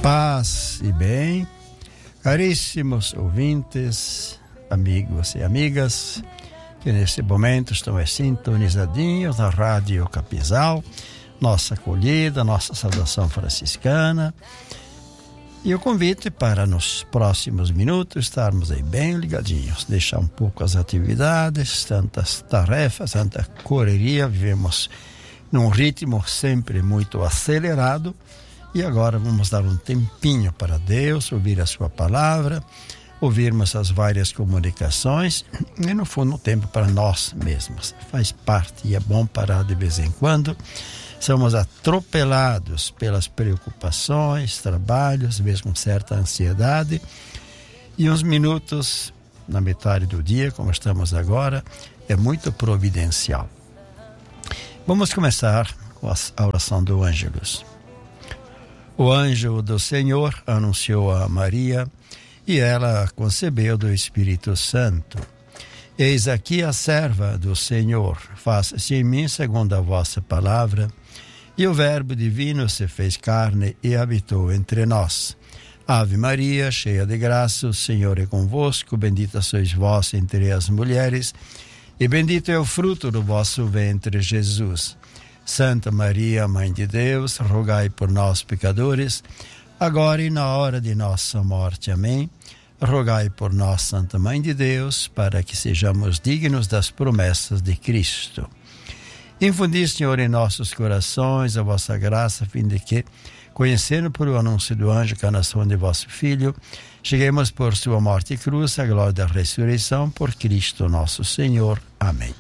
Paz e bem, caríssimos ouvintes, amigos e amigas, que nesse momento estão sintonizadinhos na Rádio Capizal, nossa acolhida, nossa saudação franciscana. E o convite para nos próximos minutos estarmos aí bem ligadinhos, deixar um pouco as atividades, tantas tarefas, tanta correria, vivemos num ritmo sempre muito acelerado. E agora vamos dar um tempinho para Deus, ouvir a sua palavra, ouvirmos as várias comunicações e, no fundo, um tempo para nós mesmos. Faz parte e é bom parar de vez em quando. Somos atropelados pelas preocupações, trabalhos, mesmo com certa ansiedade. E uns minutos, na metade do dia, como estamos agora, é muito providencial. Vamos começar com a oração do Ângelus. O anjo do Senhor anunciou a Maria, e ela concebeu do Espírito Santo. Eis aqui a serva do Senhor, faça-se em mim segundo a vossa palavra. E o Verbo divino se fez carne e habitou entre nós. Ave Maria, cheia de graça, o Senhor é convosco, bendita sois vós entre as mulheres, e bendito é o fruto do vosso ventre, Jesus. Santa Maria, Mãe de Deus, rogai por nós, pecadores, agora e na hora de nossa morte. Amém. Rogai por nós, Santa Mãe de Deus, para que sejamos dignos das promessas de Cristo. Infundi, Senhor, em nossos corações a vossa graça, a fim de que, conhecendo por o anúncio do anjo a encarnação de vosso Filho, cheguemos por sua morte e cruz à glória da ressurreição, por Cristo nosso Senhor. Amém.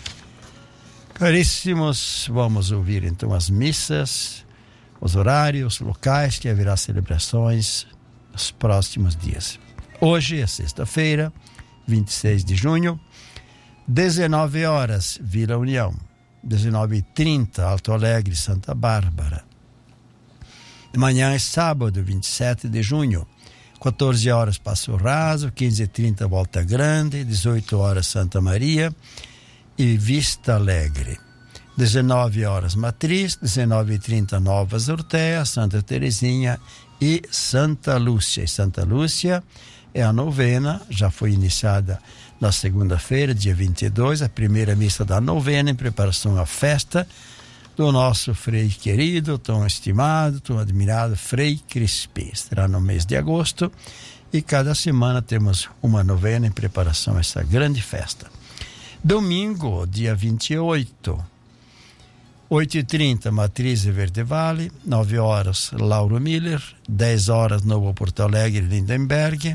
Caríssimos, vamos ouvir então as missas, os horários, locais que haverá celebrações nos próximos dias. Hoje é sexta-feira, 26 de junho, 19 horas, Vila União, 19h30, Alto Alegre, Santa Bárbara. Amanhã é sábado, 27 de junho, 14 horas, Passo Raso, 15h30, Volta Grande, 18 horas, Santa Maria e Vista Alegre. 19 horas Matriz, 19h30 Novas Urteia, Santa Terezinha e Santa Lúcia. E Santa Lúcia é a novena, já foi iniciada na segunda-feira, dia 22, a primeira missa da novena em preparação à festa do nosso Frei querido, tão estimado, tão admirado, Frei Crispim. Será no mês de agosto e cada semana temos uma novena em preparação a essa grande festa. Domingo, dia 28, 8h30, Matriz e Verde Vale, 9 horas, Lauro Miller, 10 horas, Novo Porto Alegre, Lindenberg,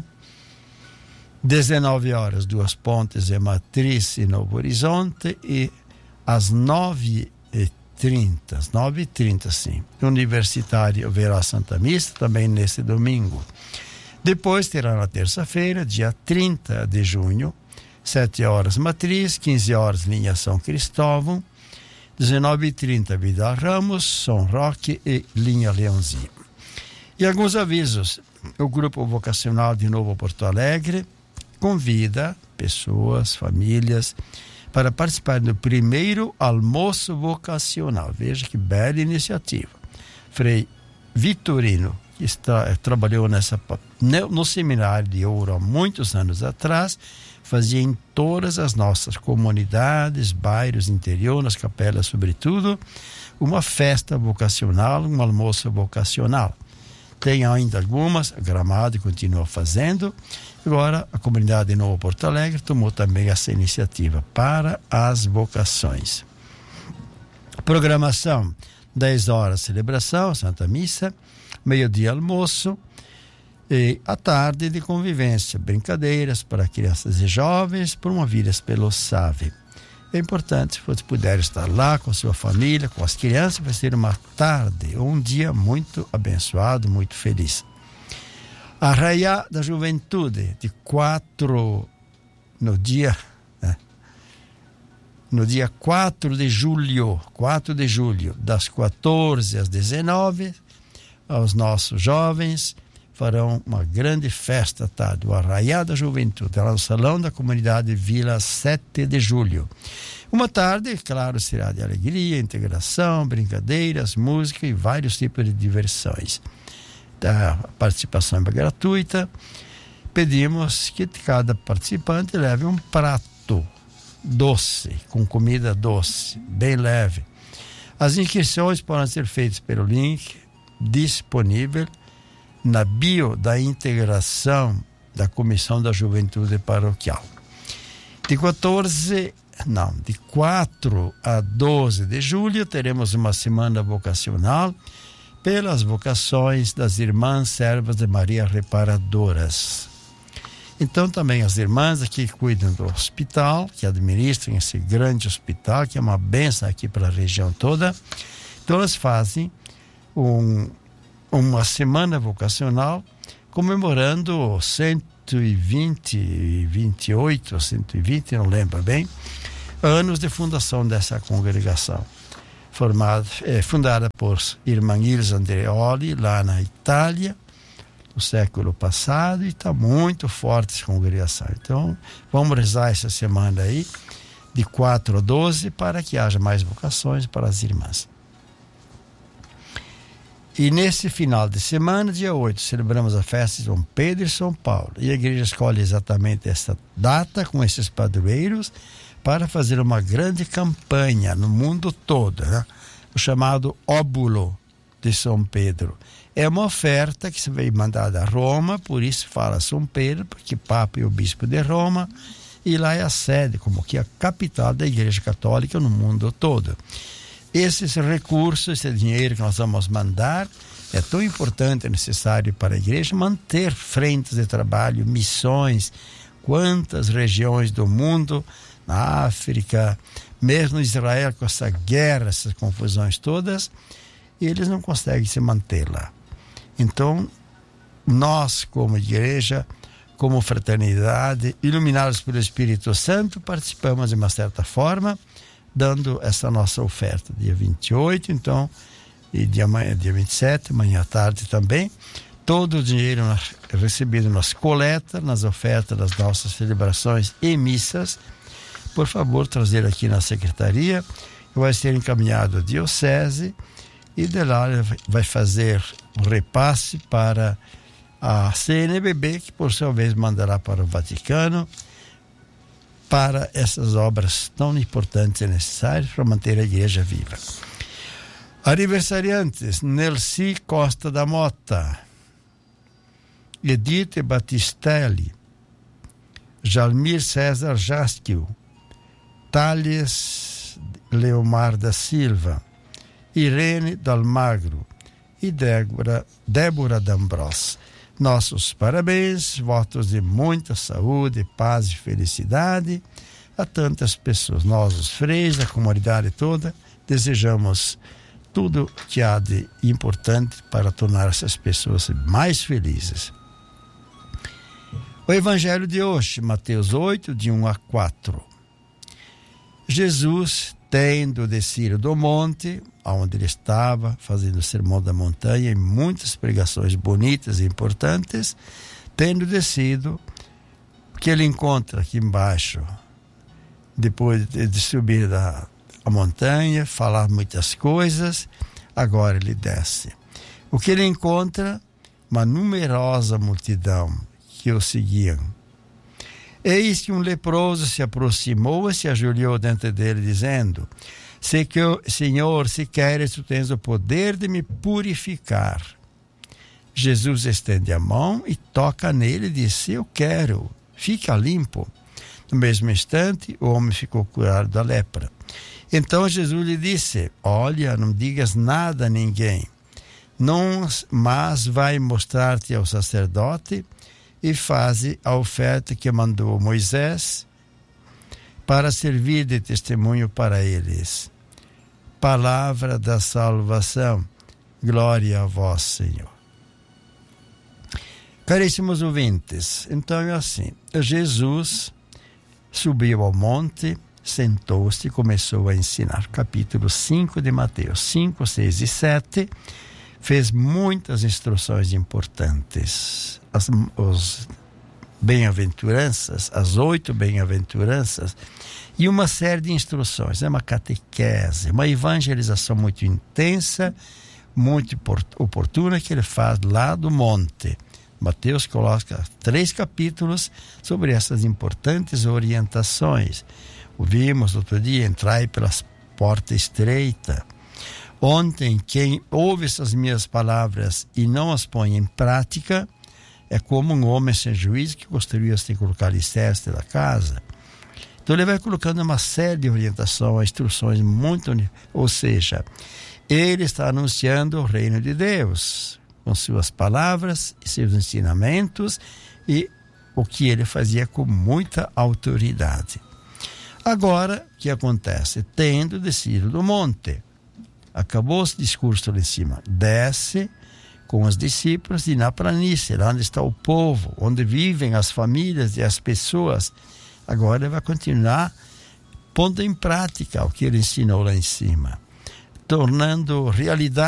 19 horas, Duas Pontes e Matriz e Novo Horizonte, e às 9h30, sim, Universitário haverá Santa Missa, também nesse domingo. Depois terá na terça-feira, dia 30 de junho, 7 horas Matriz, 15 horas Linha São Cristóvão, 19h30 Vidal Ramos, São Roque e Linha Leãozinho. E alguns avisos. O Grupo Vocacional de Novo Porto Alegre convida pessoas, famílias, para participar do primeiro almoço vocacional. Veja que bela iniciativa. Frei Vitorino, que trabalhou no Seminário de Ouro há muitos anos atrás, fazia em todas as nossas comunidades, bairros, interior, nas capelas, sobretudo, uma festa vocacional, um almoço vocacional. Tem ainda algumas, Gramado continua fazendo. Agora, a comunidade de Novo Porto Alegre tomou também essa iniciativa para as vocações. Programação: 10 horas, celebração, Santa Missa, meio-dia, almoço, e à tarde de convivência, brincadeiras para crianças e jovens, promovidas pelo SAVE. É importante, se você puder estar lá com a sua família, com as crianças, vai ser uma tarde, um dia muito abençoado, muito feliz. Arraiá da Juventude, no dia 4 de julho, das 14 às 19, aos nossos jovens, farão uma grande festa, tá? Do Arraiá da Juventude, lá no Salão da Comunidade Vila 7 de Julho. Uma tarde, claro, será de alegria, integração, brincadeiras, música e vários tipos de diversões. A participação é gratuita. Pedimos que cada participante leve um prato doce, com comida doce, bem leve. As inscrições podem ser feitas pelo link disponível na bio da integração da Comissão da Juventude Paroquial. De 4 a 12 de julho teremos uma semana vocacional pelas vocações das Irmãs Servas de Maria Reparadoras. Então também as irmãs aqui que cuidam do hospital, que administram esse grande hospital, que é uma bênção aqui para a região toda, então elas fazem uma semana vocacional comemorando 120, não lembro bem, anos de fundação dessa congregação. Fundada por Irmã Ilza Andreoli, lá na Itália, no século passado, e está muito forte essa congregação. Então, vamos rezar essa semana aí, de 4 a 12, para que haja mais vocações para as irmãs. E nesse final de semana, dia 8, celebramos a festa de São Pedro e São Paulo. E a igreja escolhe exatamente essa data com esses padroeiros para fazer uma grande campanha no mundo todo, né? O chamado Óbulo de São Pedro. É uma oferta que se veio mandada a Roma, por isso fala São Pedro, porque Papa é o Bispo de Roma, e lá é a sede, como que a capital da Igreja Católica no mundo todo. Esses recursos, esse dinheiro que nós vamos mandar, é tão importante e necessário para a Igreja manter frentes de trabalho, missões, quantas regiões do mundo, na África, mesmo Israel, com essa guerra, essas confusões todas, eles não conseguem se manter lá. Então, nós, como igreja, como fraternidade, iluminados pelo Espírito Santo, participamos de uma certa forma, dando essa nossa oferta, dia 28, então, e dia 27, amanhã à tarde também. Todo o dinheiro recebido nas coletas, nas ofertas das nossas celebrações e missas, por favor, trazer aqui na secretaria, vai ser encaminhado à diocese, e de lá vai fazer um repasse para a CNBB, que por sua vez mandará para o Vaticano, para essas obras tão importantes e necessárias para manter a igreja viva. Aniversariantes: Nelci Costa da Mota, Edith Battistelli, Jalmir César Jasquil, Thales Leomar da Silva, Irene Dalmagro e Débora D'Ambros. Nossos parabéns, votos de muita saúde, paz e felicidade a tantas pessoas. Nós, os freis, a comunidade toda, desejamos tudo que há de importante para tornar essas pessoas mais felizes. O Evangelho de hoje, Mateus 8, de 1 a 4. Jesus, tendo descido do monte, onde ele estava fazendo o sermão da montanha e muitas pregações bonitas e importantes, tendo descido, o que ele encontra aqui embaixo, depois de subir a montanha, falar muitas coisas, agora ele desce. O que ele encontra? Uma numerosa multidão que o seguiam. Eis que um leproso se aproximou e se ajoelhou diante dele, dizendo: Senhor, se queres, tu tens o poder de me purificar. Jesus estende a mão e toca nele e disse: eu quero, fica limpo. No mesmo instante, o homem ficou curado da lepra. Então Jesus lhe disse: olha, não digas nada a ninguém, mas vai mostrar-te ao sacerdote e faze a oferta que mandou Moisés para servir de testemunho para eles. Palavra da salvação. Glória a vós, Senhor. Caríssimos ouvintes, então é assim, Jesus subiu ao monte, sentou-se e começou a ensinar. Capítulo 5 de Mateus, 5, 6 e 7, fez muitas instruções importantes. As bem-aventuranças, as 8 bem-aventuranças, e uma série de instruções, uma catequese, uma evangelização muito intensa, muito oportuna que ele faz lá do monte. Mateus coloca 3 capítulos sobre essas importantes orientações. Ouvimos outro dia: entrai pelas porta estreita. Ontem, quem ouve essas minhas palavras e não as põe em prática é como um homem sem juízo que construiu sem colocar alicerce da casa. Então ele vai colocando uma série de orientações, instruções ou seja, ele está anunciando o reino de Deus com suas palavras e seus ensinamentos e o que ele fazia com muita autoridade. Agora, o que acontece? Tendo descido do monte, acabou esse discurso lá em cima, desce com os discípulos e na planície, lá onde está o povo, onde vivem as famílias e as pessoas. Agora ele vai continuar pondo em prática o que ele ensinou lá em cima, tornando realidade